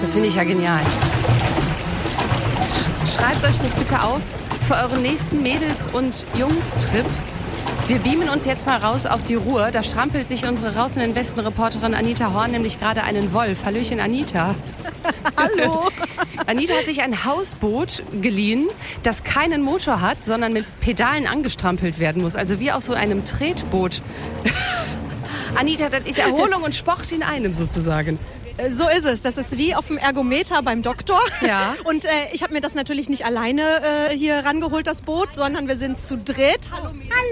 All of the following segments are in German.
Das finde ich ja genial. Schreibt euch das bitte auf für euren nächsten Mädels- und Jungs-Trip. Wir beamen uns jetzt mal raus auf die Ruhr. Da strampelt sich unsere Raus in den Westen-Reporterin Anita Horn nämlich gerade einen Wolf. Hallöchen, Anita. Hallo. Anita hat sich ein Hausboot geliehen, das keinen Motor hat, sondern mit Pedalen angestrampelt werden muss. Also wie aus so einem Tretboot. Anita, das ist Erholung und Sport in einem sozusagen. So ist es. Das ist wie auf dem Ergometer beim Doktor. Ja. Und ich habe mir das natürlich nicht alleine hier rangeholt, das Boot, sondern wir sind zu dritt. Hallo.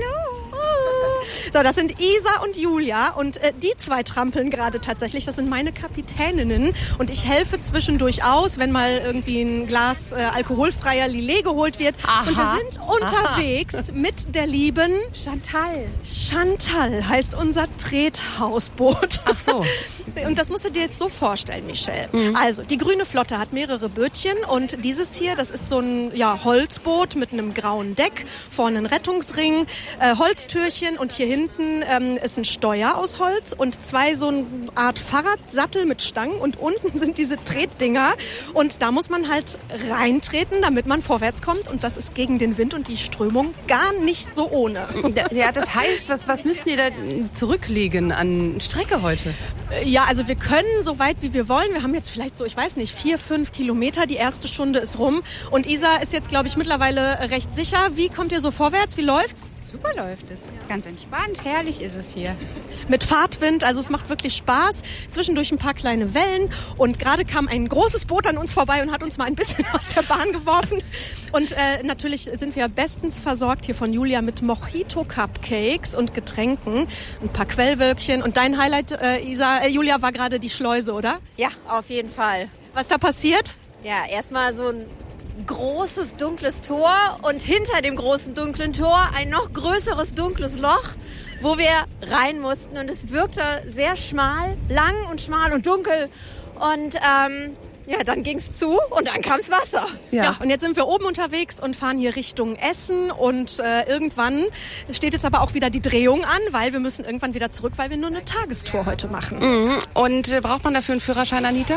So, das sind Isa und Julia und die zwei trampeln gerade tatsächlich. Das sind meine Kapitäninnen und ich helfe zwischendurch aus, wenn mal irgendwie ein Glas alkoholfreier Lillet geholt wird. Aha. Und wir sind unterwegs mit der lieben Chantal. Chantal heißt unser Trethausboot. Ach so. Und das musst du dir jetzt so vorstellen, Michelle. Also, die Grüne Flotte hat mehrere Bötchen und dieses hier, das ist so ein Holzboot mit einem grauen Deck, vorne ein Rettungsring, Holztürchen und hier hinten ist ein Steuer aus Holz und zwei so eine Art Fahrradsattel mit Stangen und unten sind diese Tretdinger und da muss man halt reintreten, damit man vorwärts kommt und das ist gegen den Wind und die Strömung gar nicht so ohne. Ja, das heißt, was müssten ihr da zurücklegen an Strecke heute? Ja, also wir können so weit wie wir wollen. Wir haben jetzt vielleicht so, 4-5 Kilometer. Die erste Stunde ist rum. Und Isa ist jetzt, glaube ich, mittlerweile recht sicher. Wie kommt ihr so vorwärts? Wie läuft's? Super läuft es. Ganz entspannt. Herrlich ist es hier. Mit Fahrtwind, also es macht wirklich Spaß. Zwischendurch ein paar kleine Wellen. Und gerade kam ein großes Boot an uns vorbei und hat uns mal ein bisschen aus der Bahn geworfen. Und natürlich sind wir bestens versorgt hier von Julia mit Mojito-Cupcakes und Getränken. Ein paar Quellwölkchen. Und dein Highlight, Julia, war gerade die Schleuse, oder? Ja, auf jeden Fall. Was da passiert? Ja, erstmal so ein großes, dunkles Tor und hinter dem großen, dunklen Tor ein noch größeres, dunkles Loch, wo wir rein mussten. Und es wirkte sehr schmal, lang und schmal und dunkel. Und dann ging's zu und dann kam's Wasser. Ja, und jetzt sind wir oben unterwegs und fahren hier Richtung Essen. Und irgendwann steht jetzt aber auch wieder die Drehung an, weil wir müssen irgendwann wieder zurück, weil wir nur eine Tagestour heute machen. Mhm. Und braucht man dafür einen Führerschein, Anita?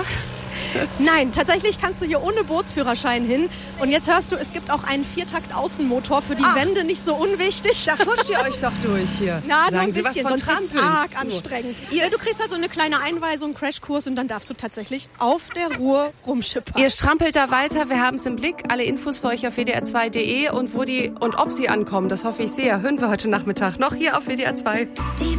Nein, tatsächlich kannst du hier ohne Bootsführerschein hin. Und jetzt hörst du, es gibt auch einen Viertakt-Außenmotor für die Wände, nicht so unwichtig. Da fuscht ihr euch doch durch hier. Na, Sagen nur ein Sie was bisschen, von sonst wird's Trampeln. arg anstrengend. Du kriegst da so eine kleine Einweisung, Crashkurs und dann darfst du tatsächlich auf der Ruhr rumschippern. Ihr strampelt da weiter, wir haben es im Blick. Alle Infos für euch auf wdr2.de und ob sie ankommen, das hoffe ich sehr, hören wir heute Nachmittag noch hier auf WDR 2.